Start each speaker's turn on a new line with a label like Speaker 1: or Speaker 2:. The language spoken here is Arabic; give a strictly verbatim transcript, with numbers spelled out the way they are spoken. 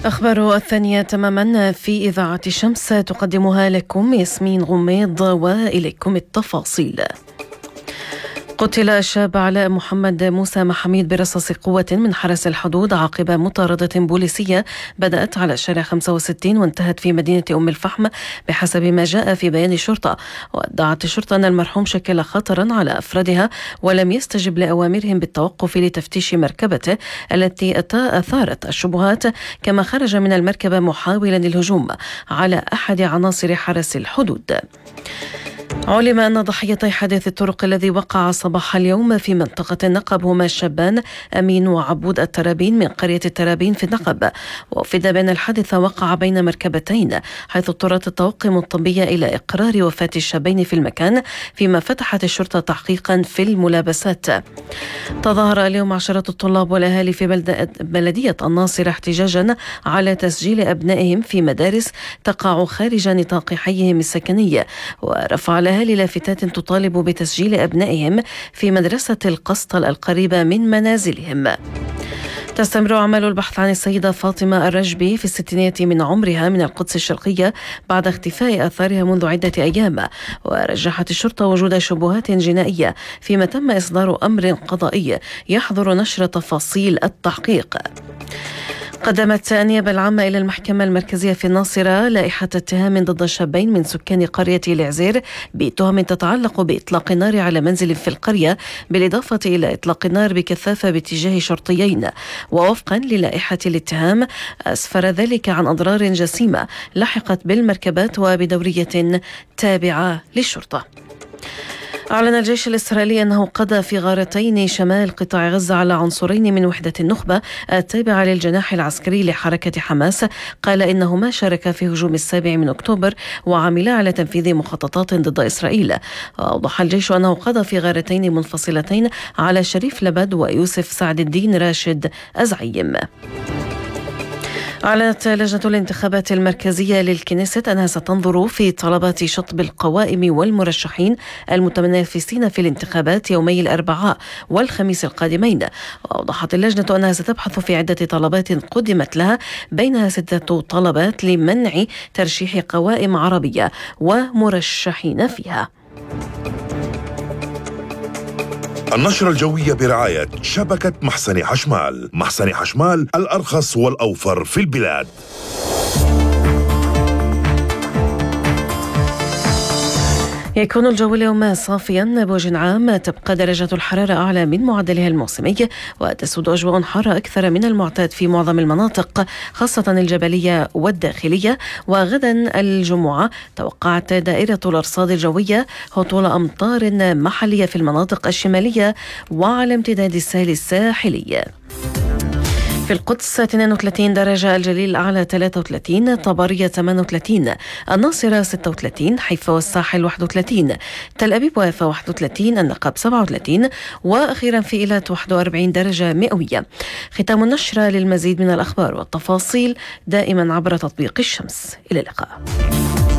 Speaker 1: الأخبار الثانية تماما في إذاعة شمس تقدمها لكم ياسمين غميض، وإليكم التفاصيل. قتل شاب علاء محمد موسى محميد برصاص قوة من حرس الحدود عقب مطاردة بوليسية بدأت على شارع خمسة وستين وانتهت في مدينة أم الفحم بحسب ما جاء في بيان الشرطة. وادعت الشرطة أن المرحوم شكل خطرا على أفرادها ولم يستجب لأوامرهم بالتوقف لتفتيش مركبته التي أثارت الشبهات، كما خرج من المركبة محاولا الهجوم على أحد عناصر حرس الحدود. علم أن ضحيتي حادث الطرق الذي وقع صباح اليوم في منطقة النقب هما الشابان أمين وعبود الترابين من قرية الترابين في النقب. وأفيد بأن الحادث وقع بين مركبتين، حيث اضطرت الطواقم الطبية إلى إقرار وفاة الشابين في المكان، فيما فتحت الشرطة تحقيقا في الملابسات. تظاهر اليوم عشرات الطلاب والأهالي في بلدية الناصر احتجاجا على تسجيل أبنائهم في مدارس تقع خارج نطاق حيهم السكني. ورفع الأهالي لافتات تطالب بتسجيل أبنائهم في مدرسة القسطل القريبة من منازلهم. تستمر أعمال البحث عن السيدة فاطمة الرجبي في الستينية من عمرها من القدس الشرقية بعد اختفاء آثارها منذ عدة أيام. ورجحت الشرطة وجود شبهات جنائية، فيما تم إصدار أمر قضائي يحظر نشر تفاصيل التحقيق. قدمت النيابة العامة إلى المحكمة المركزية في الناصرة لائحة اتهام ضد شابين من سكان قرية العزير بتهم تتعلق بإطلاق النار على منزل في القرية، بالإضافة إلى إطلاق النار بكثافة باتجاه شرطيين. ووفقا للائحة الاتهام أسفر ذلك عن أضرار جسيمة لحقت بالمركبات وبدورية تابعة للشرطة. أعلن الجيش الإسرائيلي أنه قضى في غارتين شمال قطاع غزة على عنصرين من وحدة النخبة التابعة للجناح العسكري لحركة حماس. قال إنهما شاركا في هجوم السابع من أكتوبر وعملا على تنفيذ مخططات ضد إسرائيل. وأوضح الجيش أنه قضى في غارتين منفصلتين على شريف لبد ويوسف سعد الدين راشد أزعيم. أعلنت لجنة الانتخابات المركزية للكنيست أنها ستنظر في طلبات شطب القوائم والمرشحين المتنافسين في الانتخابات يومي الأربعاء والخميس القادمين. وأوضحت اللجنة أنها ستبحث في عدة طلبات قدمت لها، بينها ستة طلبات لمنع ترشيح قوائم عربية ومرشحين فيها.
Speaker 2: النشرة الجوية برعاية شبكة محسن حشمال. محسن حشمال، الأرخص والأوفر في البلاد.
Speaker 1: يكون الجو اليوم صافيا بوجه عام، تبقى درجة الحرارة أعلى من معدلها الموسمي، وتسود أجواء حارة أكثر من المعتاد في معظم المناطق خاصة الجبلية والداخلية. وغدا الجمعة توقعت دائرة الأرصاد الجوية هطول أمطار محلية في المناطق الشمالية وعلى امتداد الساحل الساحلي. في القدس اثنين وثلاثين درجة، الجليل الأعلى ثلاثة وثلاثين، طبرية ثمانية وثلاثين، الناصرة ستة وثلاثين، حيفا والساحل واحد وثلاثين، تل أبيب ويافا واحد وثلاثين، النقب سبعة وثلاثين، وأخيرا في إيلات واحد وأربعين درجة مئوية. ختام النشرة. للمزيد من الأخبار والتفاصيل دائما عبر تطبيق الشمس. إلى اللقاء.